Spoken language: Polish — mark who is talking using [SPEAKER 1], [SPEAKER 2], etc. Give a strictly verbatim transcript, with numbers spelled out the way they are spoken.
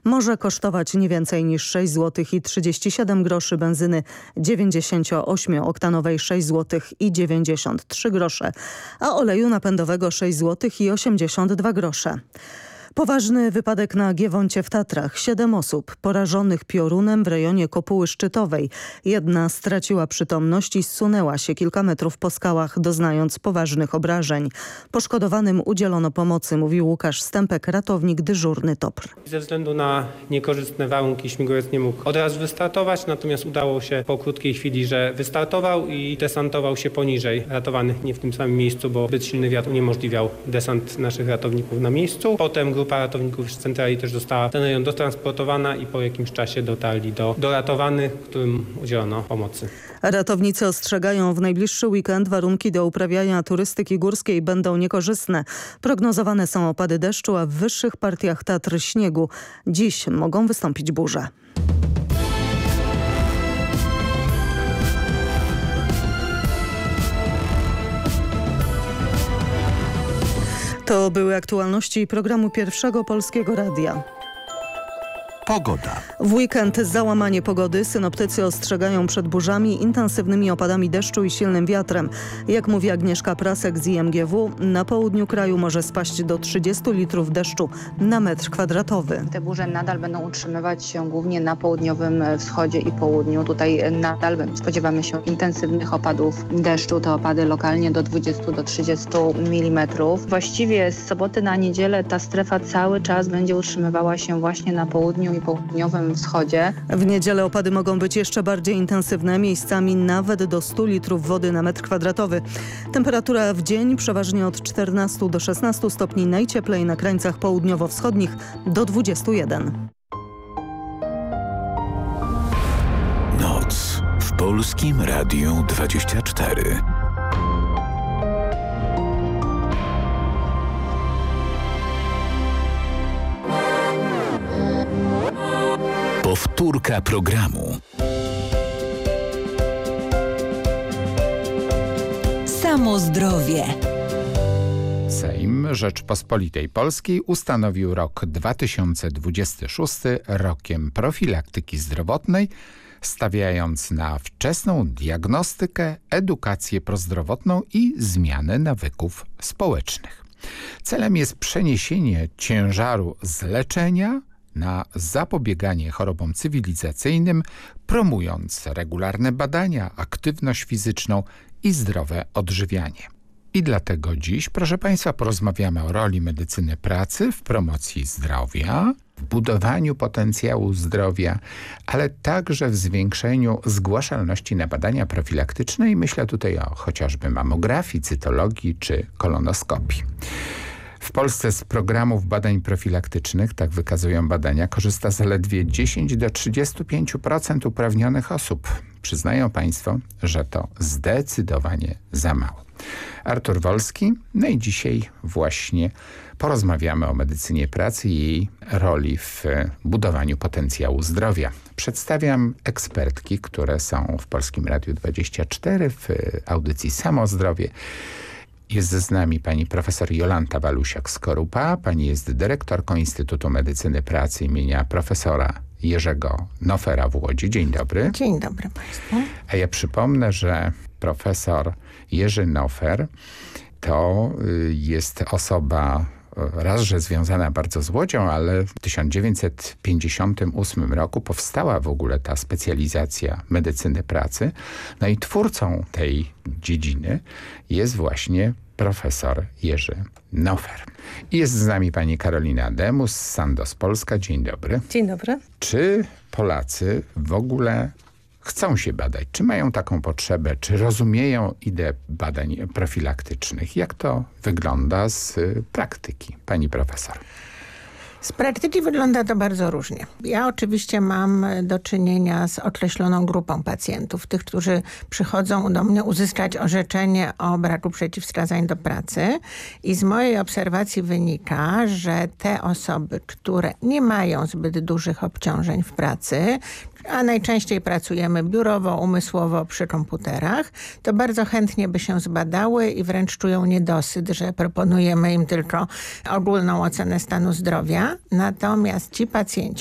[SPEAKER 1] może kosztować nie więcej niż sześć złotych i trzydzieści siedem groszy, benzyny dziewięćdziesięcioośmioktanowej sześć złotych i dziewięćdziesiąt trzy grosze, a oleju napędowego sześć złotych i osiemdziesiąt dwa grosze. Poważny wypadek na Giewoncie w Tatrach. Siedem osób porażonych piorunem w rejonie Kopuły Szczytowej. Jedna straciła przytomność i zsunęła się kilka metrów po skałach, doznając poważnych obrażeń. Poszkodowanym udzielono pomocy, mówił Łukasz Stępek, ratownik dyżurny T O P R.
[SPEAKER 2] Ze względu na niekorzystne warunki śmigłowiec nie mógł od razu wystartować, natomiast udało się po krótkiej chwili, że wystartował i desantował się poniżej ratowanych, nie w tym samym miejscu, bo zbyt silny wiatr uniemożliwiał desant naszych ratowników na miejscu. Potem grupa ratowników z centrali też została ten rejon dotransportowana i po jakimś czasie dotarli do, do ratowanych, którym udzielono pomocy.
[SPEAKER 1] Ratownicy ostrzegają, w najbliższy weekend warunki do uprawiania turystyki górskiej będą niekorzystne. Prognozowane są opady deszczu, a w wyższych partiach Tatr śniegu. Dziś mogą wystąpić burze. To były aktualności programu Pierwszego Polskiego Radia.
[SPEAKER 3] Pogoda.
[SPEAKER 1] W weekend załamanie pogody. Synoptycy ostrzegają przed burzami, intensywnymi opadami deszczu i silnym wiatrem. Jak mówi Agnieszka Prasek z I M G W, na południu kraju może spaść do trzydziestu litrów deszczu na metr kwadratowy.
[SPEAKER 4] Te burze nadal będą utrzymywać się głównie na południowym wschodzie i południu. Tutaj nadal spodziewamy się intensywnych opadów deszczu. Te opady lokalnie do dwudziestu do trzydziestu milimetrów. Właściwie z soboty na niedzielę ta strefa cały czas będzie utrzymywała się właśnie na południu i południowym wschodzie.
[SPEAKER 1] W niedzielę opady mogą być jeszcze bardziej intensywne, miejscami nawet do stu litrów wody na metr kwadratowy. Temperatura w dzień przeważnie od czternastu do szesnastu stopni, najcieplej na krańcach południowo-wschodnich do dwudziestu jeden.
[SPEAKER 3] Noc w Polskim Radiu dwadzieścia cztery. Powtórka programu.
[SPEAKER 5] Samo zdrowie.
[SPEAKER 6] Sejm Rzeczpospolitej Polskiej ustanowił rok dwa tysiące dwudziesty szósty rokiem profilaktyki zdrowotnej, stawiając na wczesną diagnostykę, edukację prozdrowotną i zmianę nawyków społecznych. Celem jest przeniesienie ciężaru z leczenia na zapobieganie chorobom cywilizacyjnym, promując regularne badania, aktywność fizyczną i zdrowe odżywianie. I dlatego dziś, proszę Państwa, porozmawiamy o roli medycyny pracy w promocji zdrowia, w budowaniu potencjału zdrowia, ale także w zwiększeniu zgłaszalności na badania profilaktyczne i myślę tutaj o chociażby mamografii, cytologii czy kolonoskopii. W Polsce z programów badań profilaktycznych, tak wykazują badania, korzysta zaledwie dziesięć do trzydziestu pięciu procent uprawnionych osób. Przyznają Państwo, że to zdecydowanie za mało. Artur Wolski, no i dzisiaj właśnie porozmawiamy o medycynie pracy i jej roli w budowaniu potencjału zdrowia. Przedstawiam ekspertki, które są w Polskim Radiu dwadzieścia cztery w audycji Samo Zdrowie. Jest z nami pani profesor Jolanta Walusiak-Skorupa. Pani jest dyrektorką Instytutu Medycyny Pracy imienia profesora Jerzego Nofera w Łodzi. Dzień dobry.
[SPEAKER 7] Dzień dobry Państwu.
[SPEAKER 6] A ja przypomnę, że profesor Jerzy Nofer to jest osoba raz, że związana bardzo z Łodzią, ale w tysiąc dziewięćset pięćdziesiątym ósmym roku powstała w ogóle ta specjalizacja medycyny pracy. No i twórcą tej dziedziny jest właśnie profesor Jerzy Nofer. I jest z nami pani Karolina Demus z Sandoz Polska. Dzień dobry.
[SPEAKER 7] Dzień dobry.
[SPEAKER 6] Czy Polacy w ogóle chcą się badać? Czy mają taką potrzebę? Czy rozumieją ideę badań profilaktycznych? Jak to wygląda z praktyki, pani profesor?
[SPEAKER 7] Z praktyki wygląda to bardzo różnie. Ja oczywiście mam do czynienia z określoną grupą pacjentów, tych, którzy przychodzą do mnie uzyskać orzeczenie o braku przeciwwskazań do pracy i z mojej obserwacji wynika, że te osoby, które nie mają zbyt dużych obciążeń w pracy, a najczęściej pracujemy biurowo, umysłowo przy komputerach, to bardzo chętnie by się zbadały i wręcz czują niedosyt, że proponujemy im tylko ogólną ocenę stanu zdrowia. Natomiast ci pacjenci,